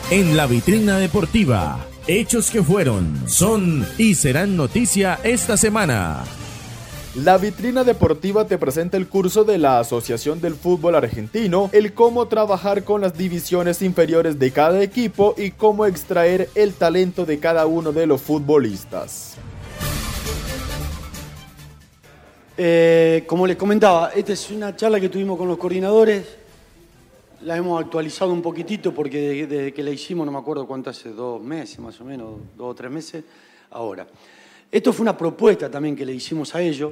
En la vitrina deportiva, hechos que fueron, son y serán noticia esta semana. La vitrina deportiva te presenta el curso de la Asociación del Fútbol Argentino, el cómo trabajar con las divisiones inferiores de cada equipo y cómo extraer el talento de cada uno de los futbolistas. Como les comentaba, esta es una charla que tuvimos con los coordinadores. La hemos actualizado un poquitito porque desde que la hicimos, no me acuerdo cuánto, hace 2 meses más o menos, 2 o 3 meses, ahora. Esto fue una propuesta también que le hicimos a ellos.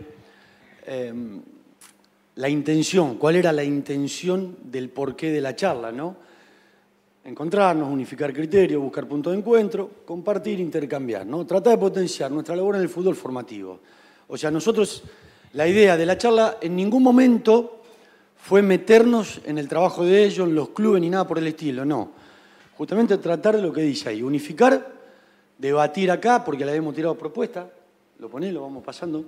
La intención, ¿cuál era la intención del porqué de la charla, no? Encontrarnos, unificar criterios, buscar puntos de encuentro, compartir, intercambiar, ¿no? Tratar de potenciar nuestra labor en el fútbol formativo. O sea, nosotros, la idea de la charla en ningún momento fue meternos en el trabajo de ellos, en los clubes, ni nada por el estilo, no. Justamente tratar de lo que dice ahí, unificar, debatir acá, porque le habíamos tirado propuestas, lo vamos pasando.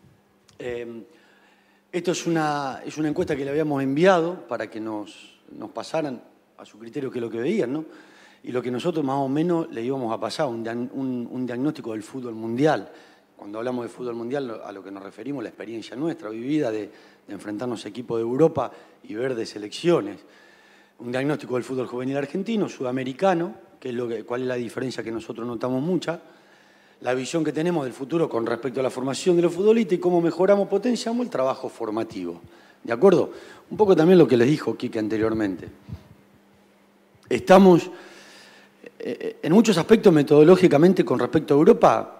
Esto es una encuesta que le habíamos enviado para que nos pasaran a su criterio qué es lo que veían, ¿no? Y lo que nosotros más o menos le íbamos a pasar, un diagnóstico del fútbol mundial. Cuando hablamos de fútbol mundial, a lo que nos referimos, la experiencia nuestra, vivida de enfrentarnos a equipos de Europa y ver de selecciones. Un diagnóstico del fútbol juvenil argentino, sudamericano, cuál es la diferencia que nosotros notamos mucha, la visión que tenemos del futuro con respecto a la formación de los futbolistas y cómo mejoramos, potenciamos el trabajo formativo. ¿De acuerdo? Un poco también lo que les dijo Quique anteriormente. Estamos, en muchos aspectos metodológicamente con respecto a Europa,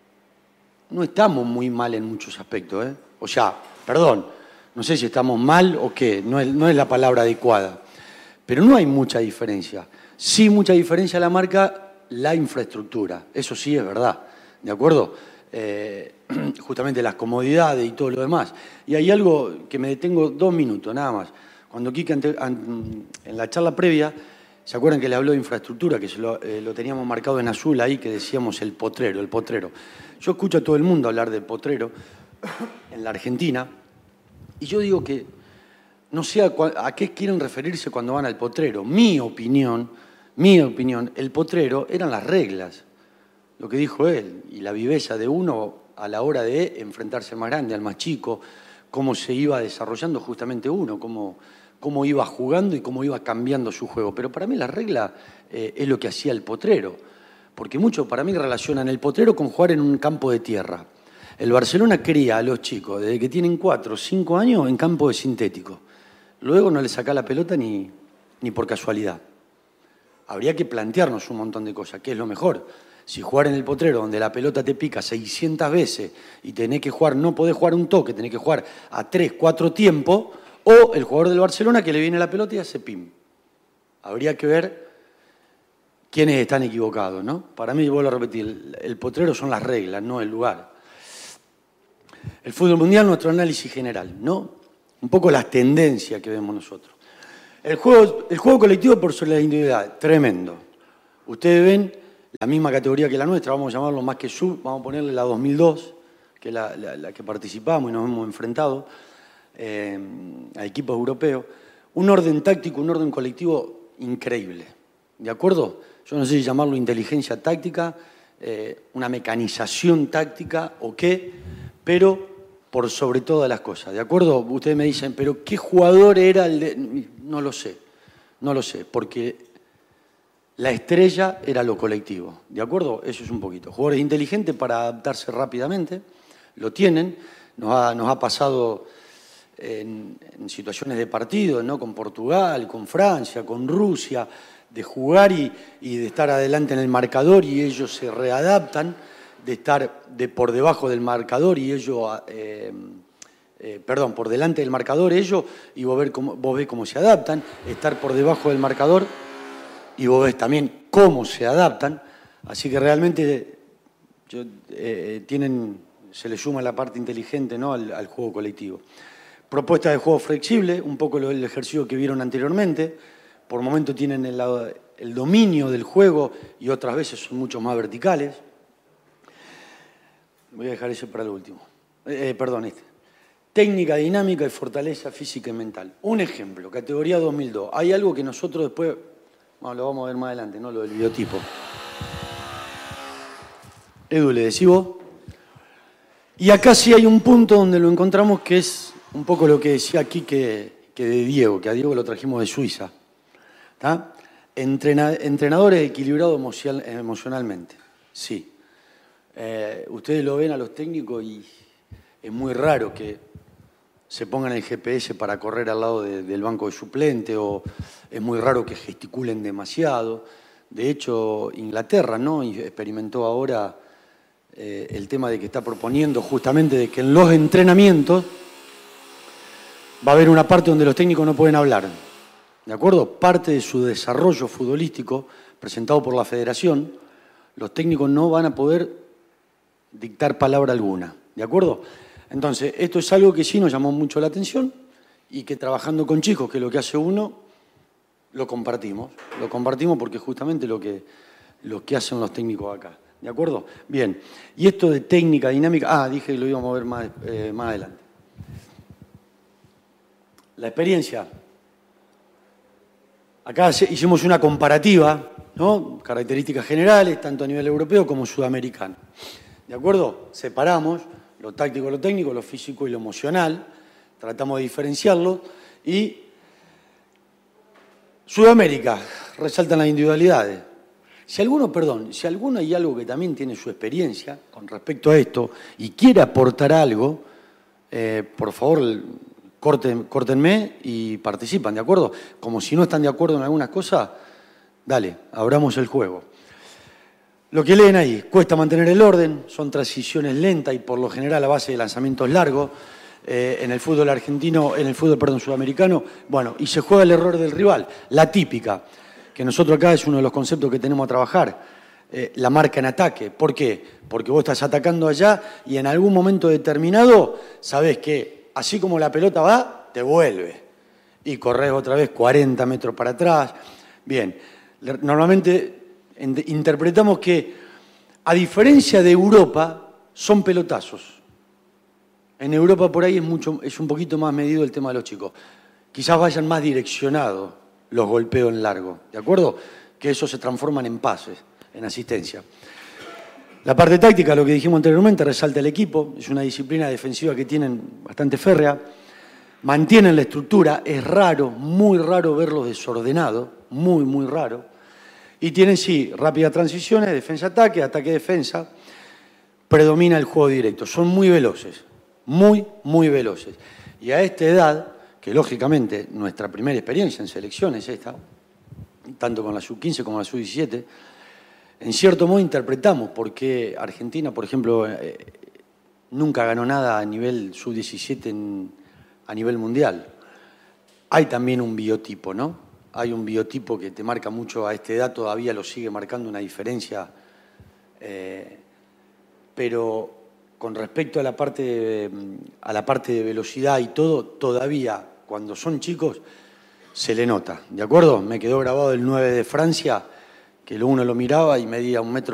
no estamos muy mal en muchos aspectos, ¿eh? O sea, perdón, no sé si estamos mal o qué, no es la palabra adecuada, pero no hay mucha diferencia. Sí, mucha diferencia la marca la infraestructura, eso sí es verdad, ¿de acuerdo? Justamente las comodidades y todo lo demás. Y hay algo que me detengo 2 minutos, nada más. Cuando Quique en la charla previa, ¿se acuerdan que le habló de infraestructura? Que lo teníamos marcado en azul ahí, que decíamos el potrero. Yo escucho a todo el mundo hablar del potrero en la Argentina, y yo digo que no sé a qué quieren referirse cuando van al potrero. Mi opinión, el potrero eran las reglas, lo que dijo él, y la viveza de uno a la hora de enfrentarse al más grande, al más chico, cómo se iba desarrollando justamente uno, cómo iba jugando y cómo iba cambiando su juego. Pero para mí la regla es lo que hacía el potrero, porque muchos para mí relacionan el potrero con jugar en un campo de tierra. El Barcelona cría a los chicos desde que tienen 4 o 5 años en campo de sintético. Luego no le saca la pelota ni por casualidad. Habría que plantearnos un montón de cosas. ¿Qué es lo mejor? Si jugar en el potrero donde la pelota te pica 600 veces y tenés que jugar, no podés jugar un toque, tenés que jugar a 3, 4 tiempos, o el jugador del Barcelona que le viene la pelota y hace pim. Habría que ver quiénes están equivocados, ¿no? Para mí, vuelvo a repetir, el potrero son las reglas, no el lugar. El fútbol mundial, nuestro análisis general, ¿no? Un poco las tendencias que vemos nosotros. El juego colectivo por sobre la individualidad, tremendo. Ustedes ven la misma categoría que la nuestra, vamos a llamarlo más que sub, vamos a ponerle la 2002, que es la que participamos y nos hemos enfrentado a equipos europeos. Un orden táctico, un orden colectivo increíble, ¿de acuerdo? Yo no sé si llamarlo inteligencia táctica, una mecanización táctica o qué, pero por sobre todas las cosas, ¿de acuerdo? Ustedes me dicen, pero ¿qué jugador era el de...? No lo sé, porque la estrella era lo colectivo, ¿de acuerdo? Eso es un poquito. Jugadores inteligentes para adaptarse rápidamente, lo tienen, nos ha pasado en situaciones de partido, ¿no? Con Portugal, con Francia, con Rusia, de jugar y de estar adelante en el marcador y ellos se readaptan, de estar por debajo del marcador y ellos, por delante del marcador ellos, y vos ves cómo se adaptan, estar por debajo del marcador y vos ves también cómo se adaptan. Así que realmente se le suma la parte inteligente, ¿no? al juego colectivo. Propuesta de juego flexible, un poco el ejercicio que vieron anteriormente. Por momentos tienen el dominio del juego y otras veces son mucho más verticales. Voy a dejar eso para el último. Técnica dinámica y fortaleza física y mental. Un ejemplo, categoría 2002. Hay algo que nosotros después Bueno, lo vamos a ver más adelante, ¿no? Lo del biotipo. Edu, le decís vos. Y acá sí hay un punto donde lo encontramos que es un poco lo que decía aquí que de Diego, que a Diego lo trajimos de Suiza. ¿Está? Entrenadores equilibrados emocionalmente, sí. Ustedes lo ven a los técnicos y es muy raro que se pongan el GPS para correr al lado del banco de suplente, o es muy raro que gesticulen demasiado. De hecho, Inglaterra, ¿no?, experimentó ahora el tema de que está proponiendo justamente de que en los entrenamientos va a haber una parte donde los técnicos no pueden hablar. ¿De acuerdo? Parte de su desarrollo futbolístico presentado por la federación, los técnicos no van a poder dictar palabra alguna. ¿De acuerdo? Entonces, esto es algo que sí nos llamó mucho la atención y que trabajando con chicos, que es lo que hace uno, lo compartimos. Lo compartimos porque es justamente lo que hacen los técnicos acá. ¿De acuerdo? Bien. Y esto de técnica, dinámica... dije que lo íbamos a ver más adelante. La experiencia. Acá hicimos una comparativa, ¿no? Características generales, tanto a nivel europeo como sudamericano. ¿De acuerdo? Separamos lo táctico, lo técnico, lo físico y lo emocional. Tratamos de diferenciarlo. Y Sudamérica, resaltan las individualidades. Si alguno hay algo que también tiene su experiencia con respecto a esto y quiere aportar algo, por favor, córtenme y participan, ¿de acuerdo? Como si no están de acuerdo en algunas cosas, dale, abramos el juego. Lo que leen ahí, cuesta mantener el orden, son transiciones lentas y por lo general a base de lanzamientos largos. En el fútbol argentino, sudamericano, bueno, y se juega el error del rival, la típica, que nosotros acá es uno de los conceptos que tenemos a trabajar, la marca en ataque. ¿Por qué? Porque vos estás atacando allá y en algún momento determinado sabés que así como la pelota va, te vuelve y corres otra vez 40 metros para atrás. Bien, normalmente interpretamos que, a diferencia de Europa, son pelotazos. En Europa por ahí es un poquito más medido el tema de los chicos. Quizás vayan más direccionados los golpeos en largo, ¿de acuerdo? Que esos se transforman en pases, en asistencia. La parte táctica, lo que dijimos anteriormente, resalta el equipo. Es una disciplina defensiva que tienen bastante férrea. Mantienen la estructura. Es raro, muy raro verlos desordenados. Muy, muy raro. Y tienen, sí, rápidas transiciones, defensa-ataque, ataque-defensa. Predomina el juego directo. Son muy veloces. Muy, muy veloces. Y a esta edad, que lógicamente nuestra primera experiencia en selección es esta, tanto con la sub-15 como la sub-17, en cierto modo interpretamos por qué Argentina, por ejemplo, nunca ganó nada a nivel sub-17 a nivel mundial. Hay también un biotipo, ¿no? Hay un biotipo que te marca mucho a esta edad, todavía lo sigue marcando una diferencia, pero con respecto a la parte de velocidad y todo, todavía cuando son chicos se le nota, ¿de acuerdo? Me quedó grabado el 9 de Francia, que uno lo miraba y medía 1,90 m.